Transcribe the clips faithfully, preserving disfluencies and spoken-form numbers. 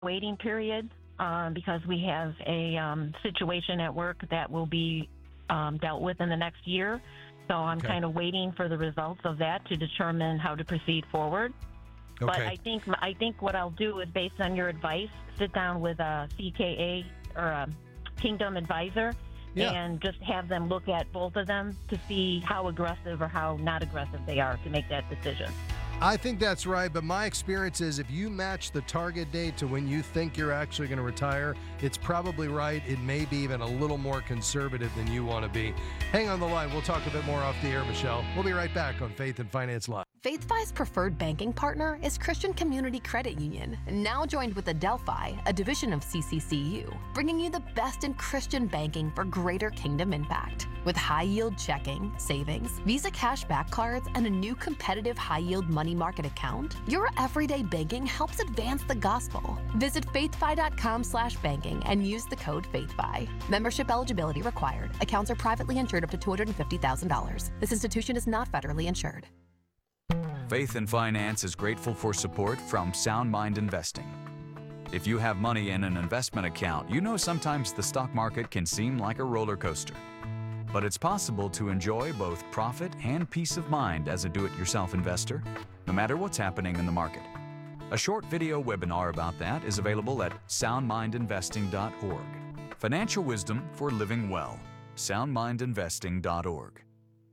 waiting period um, because we have a um, situation at work that will be um, dealt with in the next year. So I'm Okay. kind of waiting for the results of that to determine how to proceed forward. Okay. But I think I think what I'll do is, based on your advice, sit down with a C K A or a Kingdom advisor Yeah. and just have them look at both of them to see how aggressive or how not aggressive they are to make that decision. I think that's right, but my experience is if you match the target date to when you think you're actually going to retire, it's probably right. It may be even a little more conservative than you want to be. Hang on the line. We'll talk a bit more off the air, Michelle. We'll be right back on Faith and Finance Live. FaithFi's preferred banking partner is Christian Community Credit Union, now joined with Adelphi, a division of C C C U, bringing you the best in Christian banking for greater kingdom impact. With high-yield checking, savings, Visa cashback cards, and a new competitive high-yield money market account, your everyday banking helps advance the gospel. Visit faithfi.com slash banking and use the code FaithFi. Membership eligibility required. Accounts are privately insured up to two hundred fifty thousand dollars. This institution is not federally insured. Faith and Finance is grateful for support from Sound Mind Investing. If you have money in an investment account, you know sometimes the stock market can seem like a roller coaster. But it's possible to enjoy both profit and peace of mind as a do-it-yourself investor, no matter what's happening in the market. A short video webinar about that is available at sound mind investing dot org. Financial wisdom for living well. sound mind investing dot org.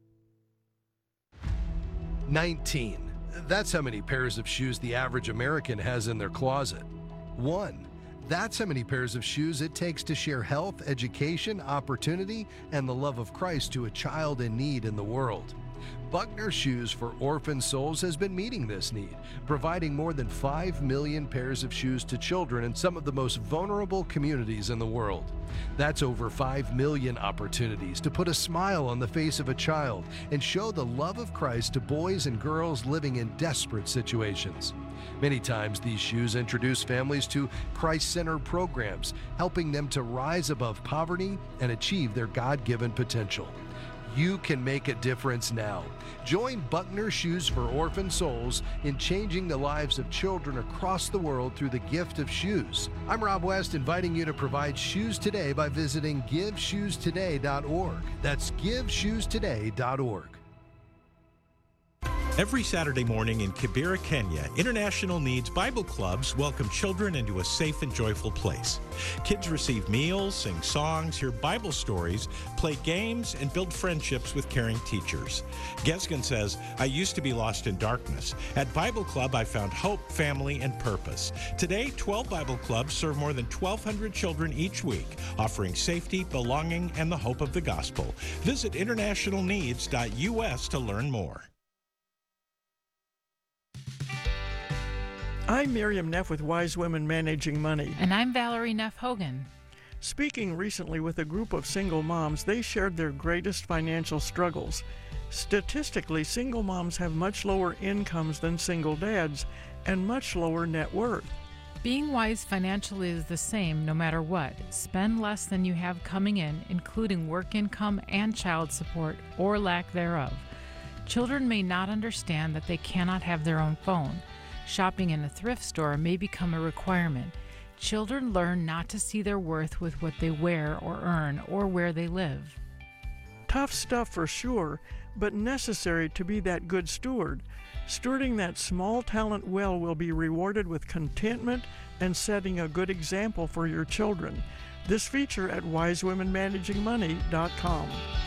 nineteen. That's how many pairs of shoes the average American has in their closet. One. That's how many pairs of shoes it takes to share health, education, opportunity, and the love of Christ to a child in need in the world. Buckner Shoes for Orphan Souls has been meeting this need, providing more than five million pairs of shoes to children in some of the most vulnerable communities in the world. That's over five million opportunities to put a smile on the face of a child and show the love of Christ to boys and girls living in desperate situations. Many times these shoes introduce families to Christ-centered programs, helping them to rise above poverty and achieve their God-given potential. You can make a difference now. Join Buckner Shoes for Orphan Souls in changing the lives of children across the world through the gift of shoes. I'm Rob West, inviting you to provide shoes today by visiting give shoes today dot org. That's give shoes today dot org. Every Saturday morning in Kibera, Kenya, International Needs Bible Clubs welcome children into a safe and joyful place. Kids receive meals, sing songs, hear Bible stories, play games, and build friendships with caring teachers. Gesgen says, I used to be lost in darkness. At Bible Club, I found hope, family, and purpose. Today, twelve Bible Clubs serve more than twelve hundred children each week, offering safety, belonging, and the hope of the gospel. Visit international needs dot U S to learn more. I'm Miriam Neff with Wise Women Managing Money. And I'm Valerie Neff Hogan. Speaking recently with a group of single moms, they shared their greatest financial struggles. Statistically, single moms have much lower incomes than single dads and much lower net worth. Being wise financially is the same no matter what. Spend less than you have coming in, including work income and child support or lack thereof. Children may not understand that they cannot have their own phone. Shopping in a thrift store may become a requirement. Children learn not to see their worth with what they wear or earn or where they live. Tough stuff for sure, but necessary to be that good steward. Stewarding that small talent well will be rewarded with contentment and setting a good example for your children. This feature at wise women managing money dot com.